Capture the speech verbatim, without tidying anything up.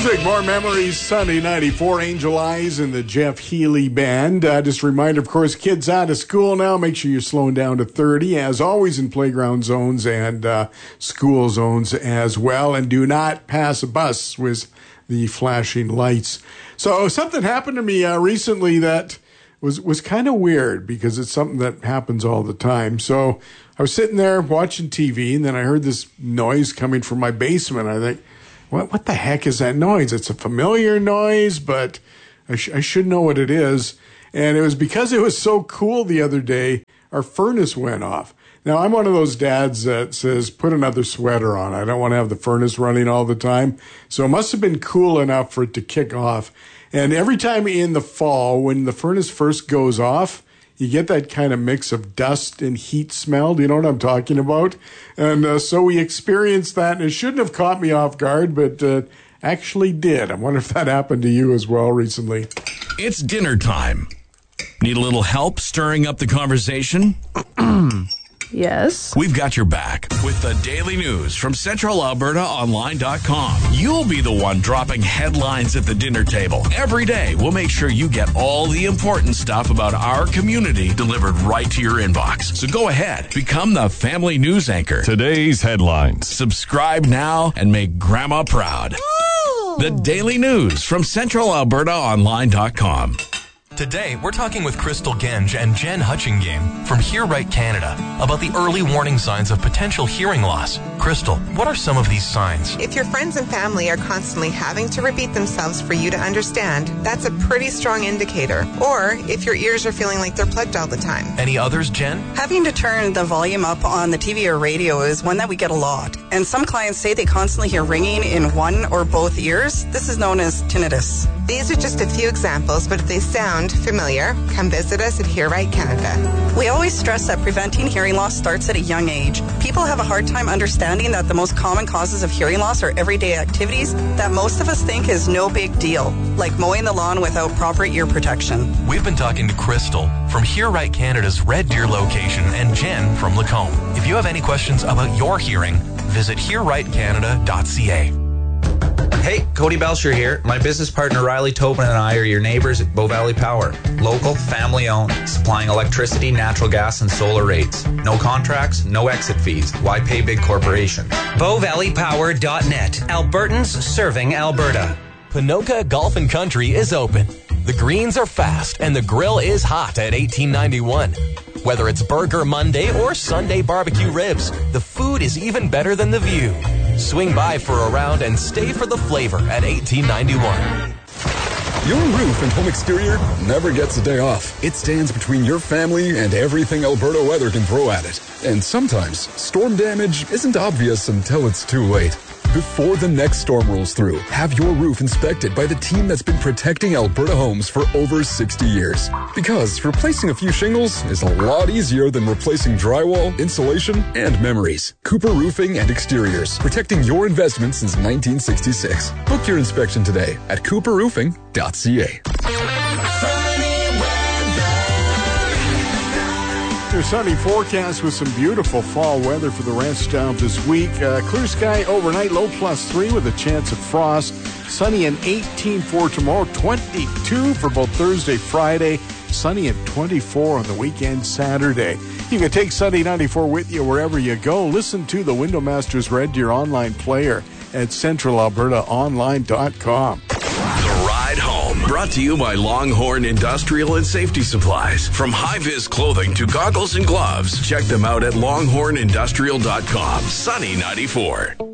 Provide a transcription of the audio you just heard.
music, more memories. Sunday ninety-four, Angel Eyes and the Jeff Healey Band. Uh, just a reminder, of course, kids out of school now. Make sure you're slowing down to thirty, as always, in playground zones and uh, school zones as well. And do not pass a bus with the flashing lights. So something happened to me uh, recently that was was kind of weird, because it's something that happens all the time. So I was sitting there watching T V, and then I heard this noise coming from my basement. I think, what what the heck is that noise? It's a familiar noise, but I, sh- I should know what it is. And it was because it was so cool the other day, our furnace went off. Now, I'm one of those dads that says, put another sweater on. I don't want to have the furnace running all the time. So it must have been cool enough for it to kick off. And every time in the fall, when the furnace first goes off, you get that kind of mix of dust and heat smell. Do you know what I'm talking about? And uh, so we experienced that, and it shouldn't have caught me off guard, but uh, actually did. I wonder if that happened to you as well recently. It's dinner time. Need a little help stirring up the conversation? Yes. We've got your back with the daily news from Central Alberta Online dot com. You'll be the one dropping headlines at the dinner table. Every day, we'll make sure you get all the important stuff about our community delivered right to your inbox. So go ahead, become the family news anchor. Today's headlines. Subscribe now and make Grandma proud. Ooh. The daily news from Central Alberta Online dot com. Today, we're talking with Crystal Genge and Jen Hutchingame from Hear Right Canada about the early warning signs of potential hearing loss. Crystal, what are some of these signs? If your friends and family are constantly having to repeat themselves for you to understand, that's a pretty strong indicator. Or if your ears are feeling like they're plugged all the time. Any others, Jen? Having to turn the volume up on the T V or radio is one that we get a lot. And some clients say they constantly hear ringing in one or both ears. This is known as tinnitus. These are just a few examples, but if they sound familiar, come visit us at Hear Right Canada. We always stress that preventing hearing loss starts at a young age. People have a hard time understanding that the most common causes of hearing loss are everyday activities that most of us think is no big deal, like mowing the lawn without proper ear protection. We've been talking to Crystal from Hear Right Canada's Red Deer location and Jen from Lacombe. If you have any questions about your hearing, visit hear right canada dot c a. Hey, Cody Belcher here. My business partner Riley Tobin and I are your neighbors at Bow Valley Power. Local, family-owned, supplying electricity, natural gas, and solar rates. No contracts, no exit fees. Why pay big corporations? bow valley power dot net. Albertans serving Alberta. Ponoka Golf and Country is open. The greens are fast and the grill is hot at eighteen ninety-one. Whether it's Burger Monday or Sunday barbecue ribs, the food is even better than the view. Swing by for a round and stay for the flavor at eighteen ninety-one. Your roof and home exterior never gets a day off. It stands between your family and everything Alberta weather can throw at it. And sometimes, storm damage isn't obvious until it's too late. Before the next storm rolls through, have your roof inspected by the team that's been protecting Alberta homes for over sixty years. Because replacing a few shingles is a lot easier than replacing drywall, insulation, and memories. Cooper Roofing and Exteriors, protecting your investment since nineteen sixty-six. Book your inspection today at cooper roofing dot c a. Your sunny forecast with some beautiful fall weather for the rest of this week. Uh, clear sky overnight, low plus three with a chance of frost. Sunny and eighteen for tomorrow, twenty-two for both Thursday, Friday. Sunny and twenty-four on the weekend, Saturday. You can take Sunny ninety-four with you wherever you go. Listen to the Window Masters Red Deer online player at central alberta online dot com. The Ride Home, brought to you by Longhorn Industrial and Safety Supplies. From high-vis clothing to goggles and gloves, check them out at longhorn industrial dot com. Sunny ninety-four.